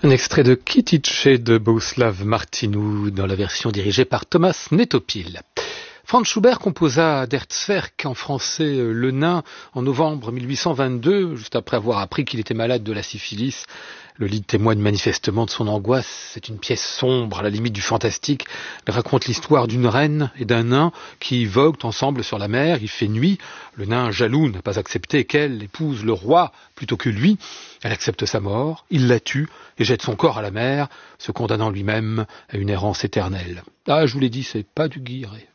Un extrait de Kitice de Bohuslav Martinu dans la version dirigée par Thomas Netopil. Franz Schubert composa Der Zwerg, en français Le Nain, en novembre 1822, juste après avoir appris qu'il était malade de la syphilis. Le livre témoigne manifestement de son angoisse. C'est une pièce sombre, à la limite du fantastique. Elle raconte l'histoire d'une reine et d'un nain qui voguent ensemble sur la mer. Il fait nuit. Le nain, jaloux, n'a pas accepté qu'elle épouse le roi plutôt que lui. Elle accepte sa mort. Il la tue et jette son corps à la mer, se condamnant lui-même à une errance éternelle. Ah, je vous l'ai dit, c'est pas du Guilleret.